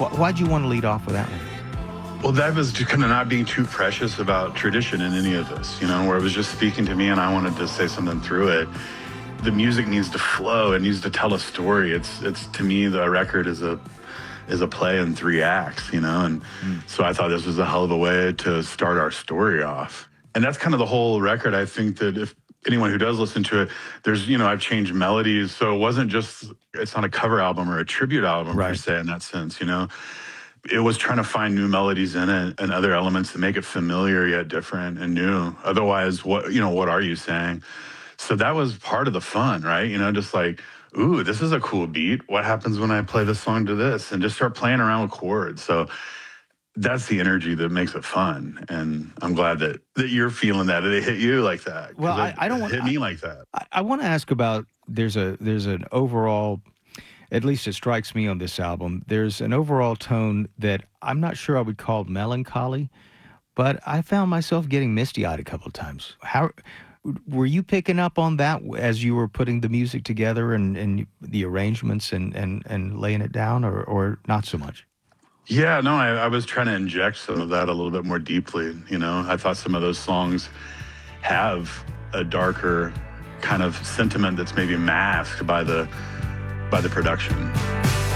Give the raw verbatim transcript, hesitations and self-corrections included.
Wh- why'd you want to lead off with that one? Well, that was just kind of not being too precious about tradition in any of this, you know, where it was just speaking to me and I wanted to say something through it. The music needs to flow. It needs to tell a story. It's, it's to me, the record is a is a play in three acts, you know, and mm. so I thought this was a hell of a way to start our story off. And that's kind of the whole record. I think that if anyone who does listen to it, there's, you know, I've changed melodies. So it wasn't just, it's not a cover album or a tribute album right. per se in that sense, you know. It was trying to find new melodies in it and other elements to make it familiar yet different and new. Otherwise, what, you know, what are you saying? So that was part of the fun, right? You know, just like, ooh, this is a cool beat. What happens when I play this song to this? And just start playing around with chords. So that's the energy that makes it fun. And I'm glad that, that you're feeling that, that it hit you like that. Well, I, it, I don't it want hit I, me like that. I, I want to ask about, there's a there's an overall, at least it strikes me on this album, there's an overall tone that I'm not sure I would call melancholy, but I found myself getting misty-eyed a couple of times. How were you picking up on that as you were putting the music together and, and the arrangements and, and, and laying it down, or, or not so much? Yeah, no, I, I was trying to inject some of that a little bit more deeply, you know. I thought some of those songs have a darker kind of sentiment that's maybe masked by the by the production.